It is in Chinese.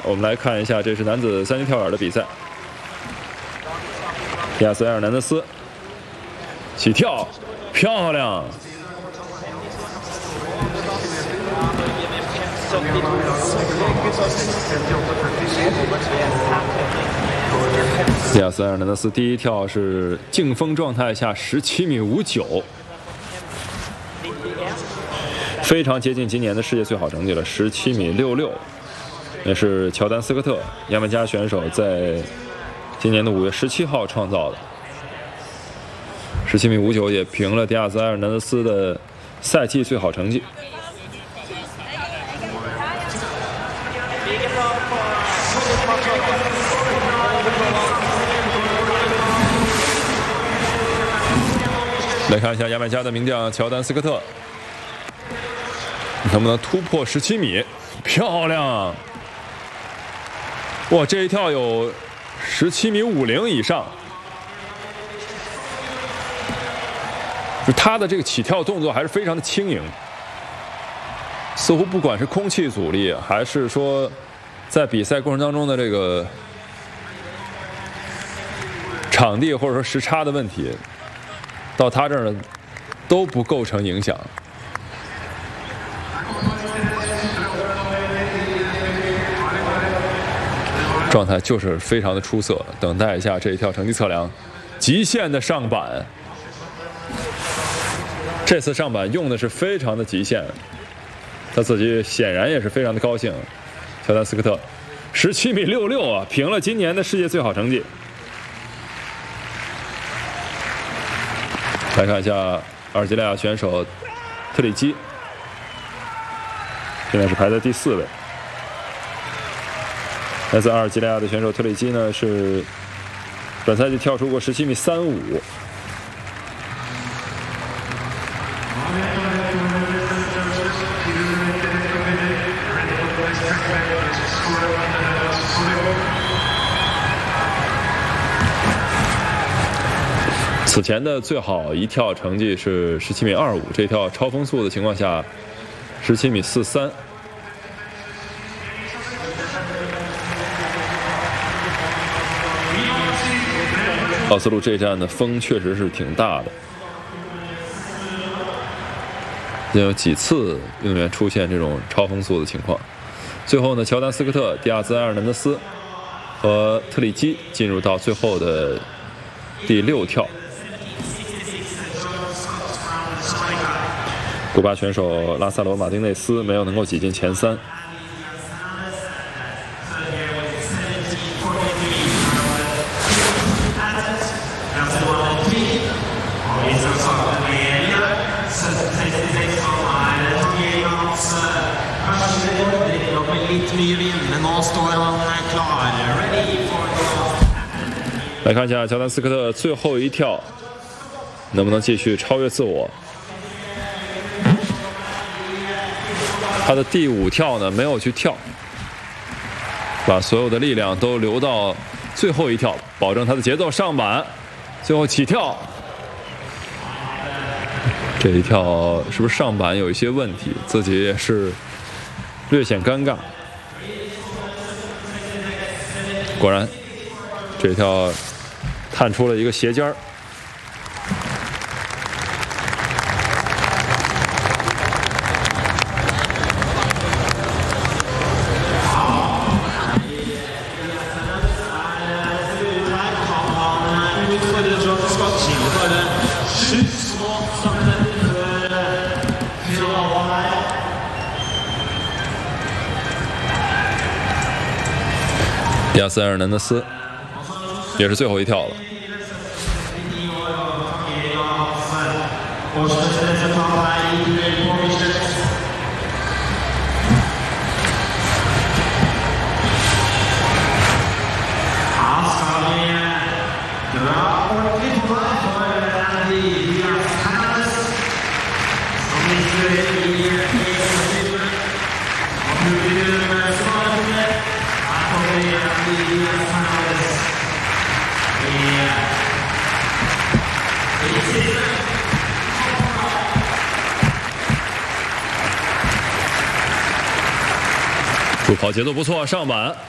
我们来看一下，这是男子3级跳远的比赛。迪亚斯·埃尔南德斯起跳，漂亮！迪亚斯·埃尔南德斯第一跳是劲风状态下17.59米，非常接近今年的世界最好成绩了，17.66米。也是乔丹·斯科特，牙买加选手在今年的5月17号创造的17.59米，也平了迪亚斯·埃尔南德斯的赛季最好成绩。来看一下牙买加的名将乔丹·斯科特能不能突破17米，漂亮！哇，这一跳有17.50米以上，就他的这个起跳动作还是非常的轻盈，似乎不管是空气阻力，还是说在比赛过程当中的这个场地或者说时差的问题，到他这儿呢都不构成影响。状态就是非常的出色，等待一下这一跳成绩测量，极限的上板。这次上板用的是非常的极限，他自己显然也是非常的高兴。乔丹·斯科特17.66米啊，平了今年的世界最好成绩。来看一下阿尔及利亚选手特里基，现在是排在第4位。来自阿尔及利亚的选手特里基呢，是本赛季跳出过17.35米。此前的最好一跳成绩是17.25米，这跳超风速的情况下17.43米。奥斯陆这站的风确实是挺大的，已经有几次运动员出现这种超风速的情况。最后呢，乔丹·斯科特、迪亚兹·埃尔南德斯和特里基进入到最后的第6跳。古巴选手拉萨罗·马丁内斯没有能够挤进前3。来看一下乔丹·斯科特最后一跳能不能继续超越自我。他的第5跳呢没有去跳，把所有的力量都留到最后一跳，保证他的节奏上板，最后起跳。这一跳是不是上板有一些问题，自己也是略显尴尬。果然这一跳探出了一个斜尖儿。迪亚斯·埃尔南德斯也是最后一跳了。助跑节奏不错，上板。